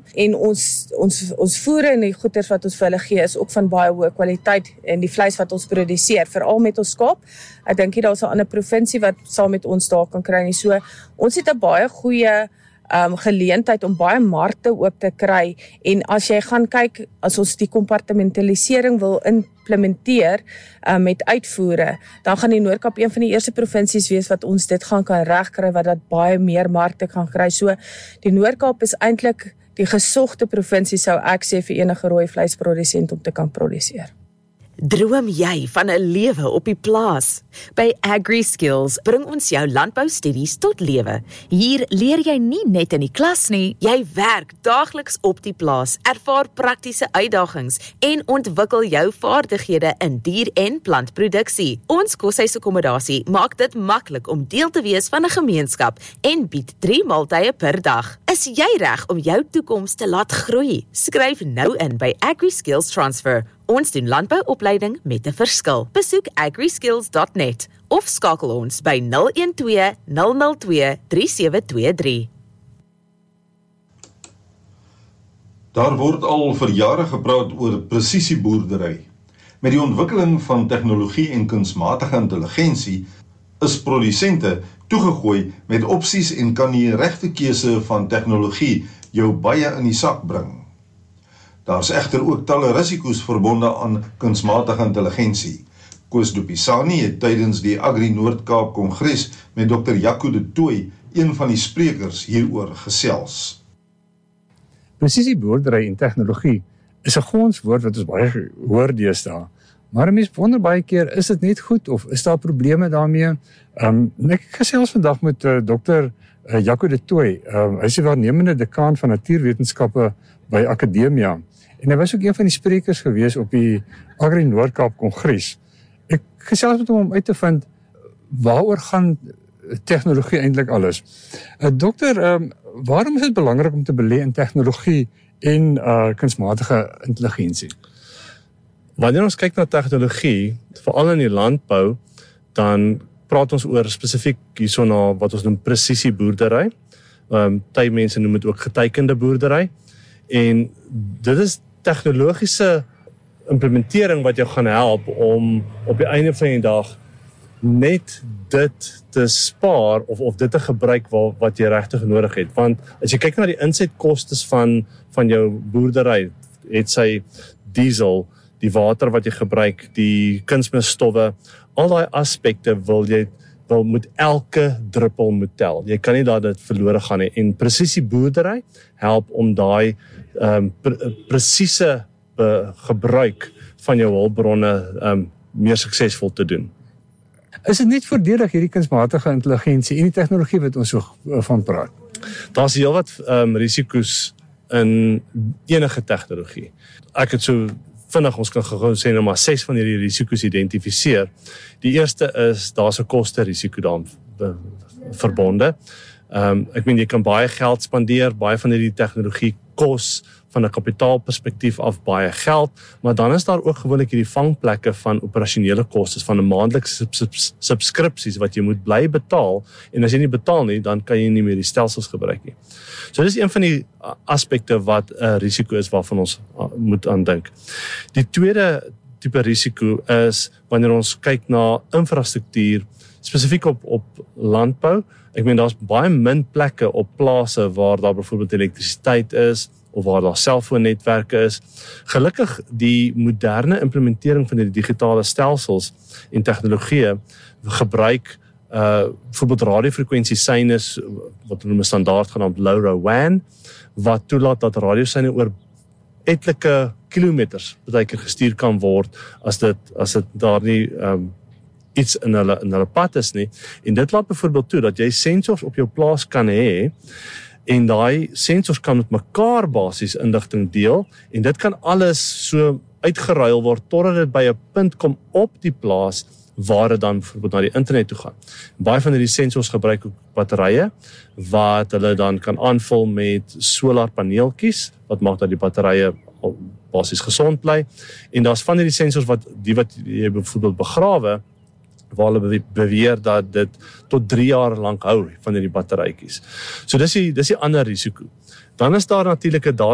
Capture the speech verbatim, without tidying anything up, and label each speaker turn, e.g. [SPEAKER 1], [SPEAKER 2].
[SPEAKER 1] En ons, ons, ons voere en die goeders wat ons vir hulle gee is ook van baie hoë kwaliteit en die vleis wat ons produseer, veral met ons skaap. Ek dink nie daar is 'n ander provinsie wat saam met ons daar kan kry nie. So ons het 'n baie goeie Um, geleentheid om baie markte oop te kry, en as jy gaan kyk, as ons die kompartementalisering wil implementeer um, met uitvoere, dan gaan die Noord-Kaap een van die eerste provinsies wees wat ons dit gaan kan regkry, wat dat baie meer markte kan kry. So die Noord-Kaap is eintlik die gesogte provinsie, sou ek sê, vir enige rooi vleisprodusent om te kan produseer.
[SPEAKER 2] Droom jy van 'n lewe op die plaas? By AgriSkills bring ons jou landboustudies tot lewe. Hier leer jy nie net in die klas nie, jy werk daagliks op die plaas, ervaar praktiese uitdagings en ontwikkel jou vaardighede in dier- en plantproduksie. Ons koshuisakkommodasie maak dit maklik om deel te wees van 'n gemeenskap en bied drie maaltye per dag. Is jy reg om jou toekoms te laat groei? Skryf nou in by AgriSkills Transfer. Ons doen landbouopleiding met 'n verskil. Besoek agriskills dot net of skakel ons by nul een twee nul nul twee drie sewe twee drie.
[SPEAKER 3] Daar word al vir jare gepraat oor presisieboerdery. Met die ontwikkeling van tegnologie en kunsmatige intelligensie is produsente toegegooi met opsies en kan die regte keuse van tegnologie jou baie in die sak bring. Daar is egter ook talle risiko's verbonde aan kunsmatige intelligensie. Koos Dupisani het tydens die Agri Noord-Kaap Kongres met dokter Jaco de Tooy, een van die sprekers, hieroor gesels.
[SPEAKER 4] Presisieboerdery en tegnologie is 'n gonswoord wat ons baie hoor deesdae. Maar 'n mens wonder baie keer, is dit net goed of is daar probleme daarmee? Um, ek gesels vandag met uh, dokter uh, Jaco de Tooy. Um, hy is die waarnemende dekaan van natuurwetenskappe by Akademia. En hy was ook een van die sprekers gewees op die Agri Noord-Kaap Kongres. Ek gesels met hom om uit te vind, waaroor gaan tegnologie eintlik alles? Uh, dokter, um, waarom is dit belangrik om te belê in tegnologie en uh, kunsmatige intelligensie?
[SPEAKER 5] Wanneer ons kyk na tegnologie, veral in die landbou, dan praat ons oor spesifiek hierso na wat ons noem presisieboerdery. Um, Party mense noem dit ook getekende boerdery. En dit is tegnologiese implementering wat jou gaan help om op die einde van die dag net dit te spaar of, of dit te gebruik wat, wat jy regtig nodig het. Want as jy kyk na die insetkostes van, van jou boerdery, het sy diesel, die water wat jy gebruik, die kunsmisstowwe, al daai aspekte wil jy wil moet elke druppel moet tel. Jy kan nie daar dit verlore gaan nie. En presisieboerdery help om daai um, pre presiese uh, gebruik van jou hulpbronne um, meer suksesvol te doen.
[SPEAKER 4] Is dit net voordelig hierdie kunsmatige intelligensie en die tegnologie wat ons so van praat?
[SPEAKER 5] Daar's heelwat um, risiko's in enige tegnologie. Ek het so vinnig, ons kan gou sê nou maar ses van hierdie risiko's identifiseer. Die eerste is, daar's 'n koste risiko daan verbonde. Um, ek meen, jy kan baie geld spandeer, baie van hierdie tegnologie kos van 'n kapitaalperspektief af baie geld, maar dan is daar ook gewoonlik hierdie vangplekke van operasionele kostes, van 'n maandelikse subs subskripsies wat jy moet bly betaal, en as jy nie betaal nie, dan kan jy nie meer die stelsels gebruik nie. So dis een van die aspekte wat 'n uh, risiko is waarvan ons uh, moet aandink. Die tweede tipe risiko is wanneer ons kyk na infrastruktuur, spesifiek op, op landbou. Ek meen, daar's baie min plekke op plase waar daar byvoorbeeld elektrisiteit is, of waar daar selfoonnetwerke is. Gelukkig die moderne implementering van die digitale stelsels en tegnologie gebruik uh, byvoorbeeld radiofrekwensie seines, wat hulle noem 'n standaard genaamd LoRaWAN, wat toelaat dat radioseine oor etlike kilometers partykeer gestuur kan word as dit as dit daar nie um, iets in hulle in hulle pad is nie. En dit laat byvoorbeeld toe dat jy sensors op jou plaas kan hê, en daai sensors kan met mekaar basies inligting deel, en dit kan alles so uitgeruil word totdat dit by 'n punt kom op die plaas waar dit dan byvoorbeeld na die internet toe gaan. Baie van hierdie sensors gebruik ook batterye wat hulle dan kan aanvul met solarpaneeltjies wat maak dat die batterye basies gesond bly. En daar's van hierdie sensors wat die wat jy byvoorbeeld begrawe, waar hulle beweer dat dit tot drie jaar lank hou van hierdie batterytjies. So dis die dis die ander risiko. Dan is daar natuurlik 'n